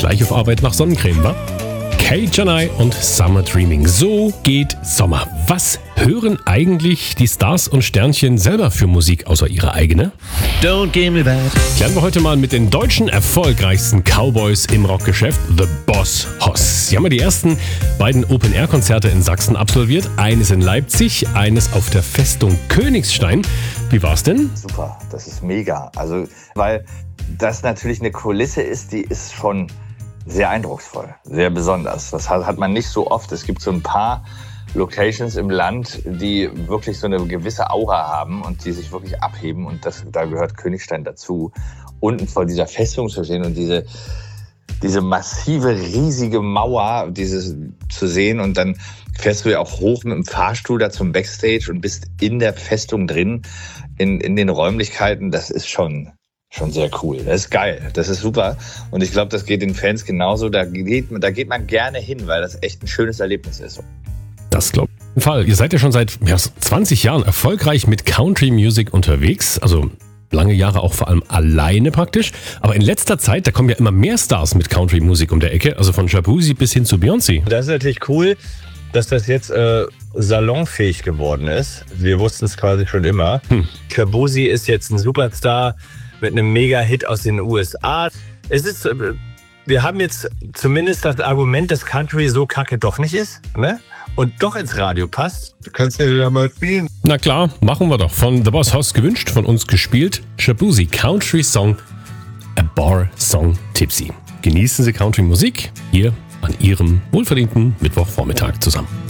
gleich auf Arbeit nach Sonnencreme, wa? Kay Janai und Summer Dreaming. So geht Sommer. Was hören eigentlich die Stars und Sternchen selber für Musik außer ihre eigene? Don't give me that. Klären wir heute mal mit den deutschen erfolgreichsten Cowboys im Rockgeschäft, The Boss Hoss. Sie haben ja die ersten beiden Open-Air-Konzerte in Sachsen absolviert. Eines in Leipzig, eines auf der Festung Königstein. Wie war's denn? Super, das ist mega. Also, weil das natürlich eine Kulisse ist, die ist schon sehr eindrucksvoll, sehr besonders. Das hat man nicht so oft. Es gibt so ein paar Locations im Land, die wirklich so eine gewisse Aura haben und die sich wirklich abheben. Und da gehört Königstein dazu. Unten vor dieser Festung zu stehen und diese massive, riesige Mauer zu sehen. Und dann fährst du ja auch hoch mit dem Fahrstuhl da zum Backstage und bist in der Festung drin, in den Räumlichkeiten. Das ist schon sehr cool. Das ist geil. Das ist super. Und ich glaube, das geht den Fans genauso. Da geht man gerne hin, weil das echt ein schönes Erlebnis ist. Das glaube ich auf jeden Fall. Ihr seid ja schon seit 20 Jahren erfolgreich mit Country Music unterwegs. Also lange Jahre auch vor allem alleine praktisch. Aber in letzter Zeit, da kommen ja immer mehr Stars mit Country Musik um der Ecke. Also von Shabuzi bis hin zu Beyoncé. Das ist natürlich cool, dass das jetzt salonfähig geworden ist. Wir wussten es quasi schon immer. Shabuzi ist jetzt ein Superstar mit einem Mega-Hit aus den USA. Wir haben jetzt zumindest das Argument, dass Country so kacke doch nicht ist, ne? Und doch ins Radio passt. Du kannst ja wieder mal spielen. Na klar, machen wir doch. Von The Boss Hoss gewünscht, von uns gespielt. Shabuzi, Country Song, A Bar Song Tipsy. Genießen Sie Country Musik hier an Ihrem wohlverdienten Mittwochvormittag zusammen.